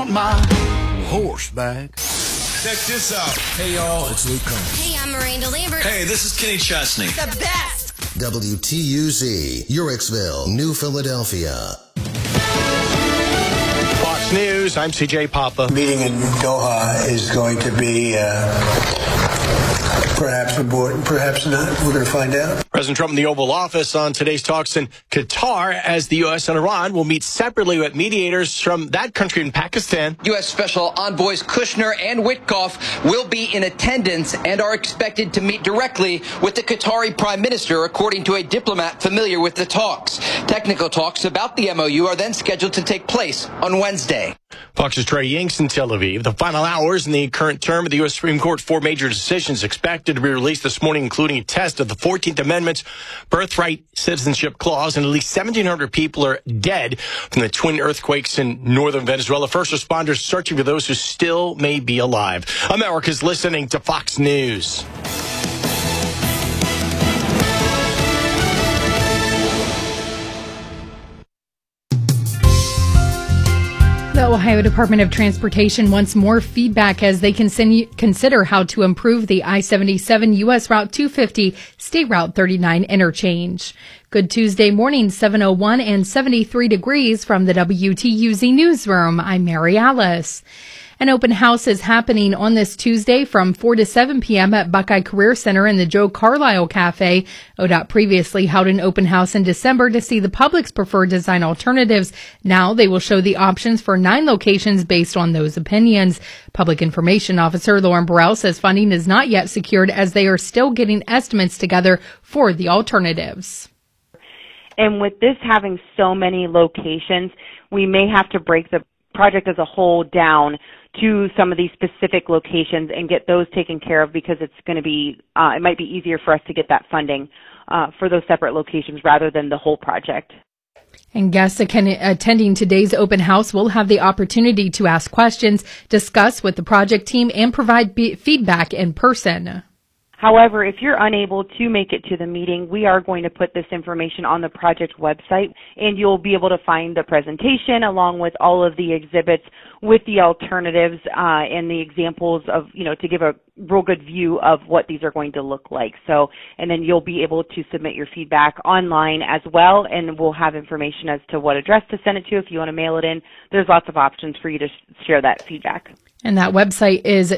want my horse back. Check this out. Hey, y'all, it's Luke Combs. Hey, I'm Miranda Lambert. Hey, this is Kenny Chesney. The best. WTUZ, Uricksville, New Philadelphia. Fox News, I'm CJ Papa. Meeting in Doha is going to be perhaps important, perhaps not. We're going to find out. President Trump in the Oval Office on today's talks in Qatar as the U.S. and Iran will meet separately with mediators from that country in Pakistan. U.S. Special Envoys Kushner and Witkoff will be in attendance and are expected to meet directly with the Qatari Prime Minister, according to a diplomat familiar with the talks. Technical talks about the MOU are then scheduled to take place on Wednesday. Fox's Trey Yingst in Tel Aviv. The final hours in the current term of the U.S. Supreme Court, 4 major decisions expected to be released this morning, including a test of the 14th Amendment's birthright citizenship clause, and at least 1,700 people are dead from the twin earthquakes in northern Venezuela. First responders searching for those who still may be alive. America's listening to Fox News. The Ohio Department of Transportation wants more feedback as they consider how to improve the I-77 U.S. Route 250 State Route 39 interchange. Good Tuesday morning, 7:01 and 73 degrees from the WTUZ newsroom. I'm Mary Alice. An open house is happening on this Tuesday from 4 to 7 p.m. at Buckeye Career Center in the Joe Carlisle Cafe. ODOT previously held an open house in December to see the public's preferred design alternatives. Now they will show the options for 9 locations based on those opinions. Public Information Officer Lauren Burrell says funding is not yet secured as they are still getting estimates together for the alternatives. And with this having so many locations, we may have to break the project as a whole down to some of these specific locations and get those taken care of, because it's going to be, it might be easier for us to get that funding for those separate locations rather than the whole project. And guests attending today's open house will have the opportunity to ask questions, discuss with the project team, and provide feedback in person. However, if you're unable to make it to the meeting, we are going to put this information on the project website, and you'll be able to find the presentation along with all of the exhibits with the alternatives and the examples of, to give a real good view of what these are going to look like. So, and then you'll be able to submit your feedback online as well, and we'll have information as to what address to send it to if you want to mail it in. There's lots of options for you to share that feedback. And that website is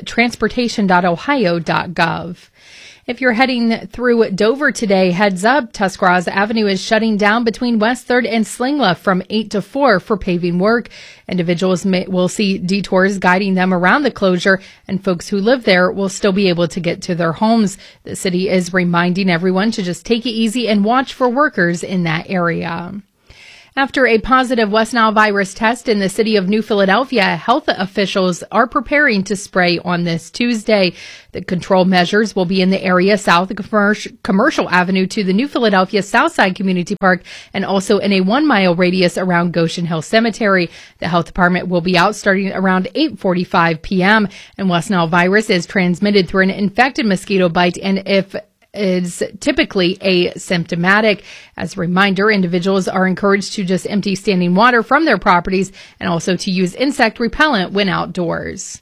transportation.ohio.gov. If you're heading through Dover today, heads up, Tuscarawas Avenue is shutting down between West 3rd and Slingla from 8 to 4 for paving work. Individuals will see detours guiding them around the closure, and folks who live there will still be able to get to their homes. The city is reminding everyone to just take it easy and watch for workers in that area. After a positive West Nile virus test in the city of New Philadelphia, health officials are preparing to spray on this Tuesday. The control measures will be in the area south of Commercial Avenue to the New Philadelphia Southside Community Park, and also in a 1-mile radius around Goshen Hill Cemetery. The health department will be out starting around 8:45 p.m. And West Nile virus is transmitted through an infected mosquito bite, and if is typically asymptomatic. As a reminder, individuals are encouraged to just empty standing water from their properties and also to use insect repellent when outdoors.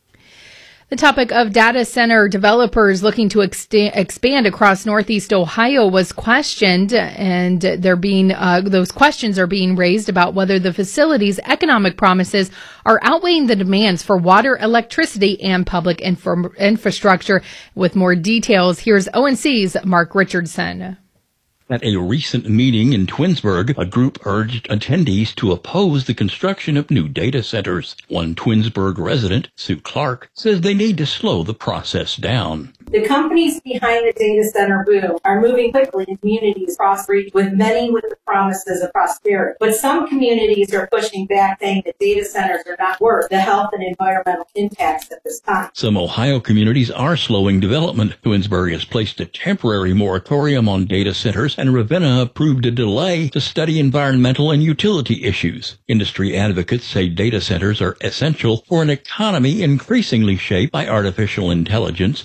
The topic of data center developers looking to expand across Northeast Ohio was questioned, and those questions are being raised about whether the facility's economic promises are outweighing the demands for water, electricity, and public infrastructure. With more details, here's ONC's Mark Richardson. At a recent meeting in Twinsburg, a group urged attendees to oppose the construction of new data centers. One Twinsburg resident, Sue Clark, says they need to slow the process down. The companies behind the data center boom are moving quickly in communities across the region, with many with the promises of prosperity. But some communities are pushing back, saying that data centers are not worth the health and environmental impacts at this time. Some Ohio communities are slowing development. Twinsburg has placed a temporary moratorium on data centers, and Ravenna approved a delay to study environmental and utility issues. Industry advocates say data centers are essential for an economy increasingly shaped by artificial intelligence, cloud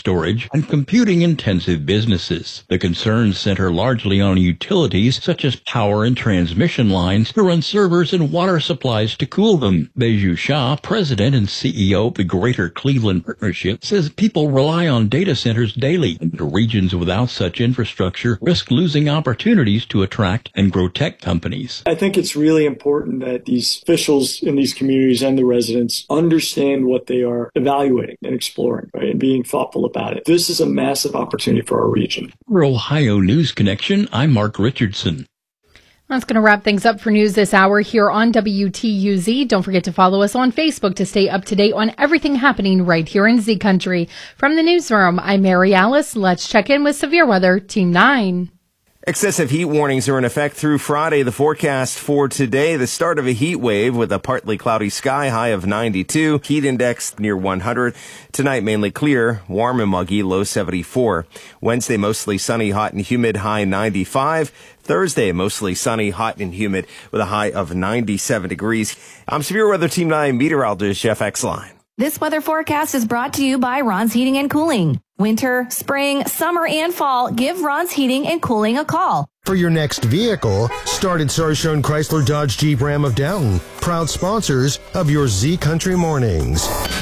storage, and computing-intensive businesses. The concerns center largely on utilities such as power and transmission lines to run servers and water supplies to cool them. Baiju Shah, president and CEO of the Greater Cleveland Partnership, says people rely on data centers daily, and regions without such infrastructure risk losing opportunities to attract and grow tech companies. I think it's really important that these officials in these communities and the residents understand what they are evaluating and exploring, right, and being thoughtful about it. This is a massive opportunity for our region. For Ohio News Connection, I'm Mark Richardson. That's going to wrap things up for news this hour here on WTUZ. Don't forget to follow us on Facebook to stay up to date on everything happening right here in Z Country. From the newsroom, I'm Mary Alice. Let's check in with severe weather, Team 9. Excessive heat warnings are in effect through Friday. The forecast for today, the start of a heat wave with a partly cloudy sky, high of 92, heat index near 100. Tonight, mainly clear, warm and muggy, low 74. Wednesday, mostly sunny, hot and humid, high 95. Thursday, mostly sunny, hot and humid with a high of 97 degrees. I'm Severe Weather Team 9 meteorologist Jeff Exline. This weather forecast is brought to you by Ron's Heating and Cooling. Winter, spring, summer, and fall, give Ron's Heating and Cooling a call. For your next vehicle, start at Sarshone Chrysler Dodge Jeep Ram of Downton, proud sponsors of your Z Country Mornings.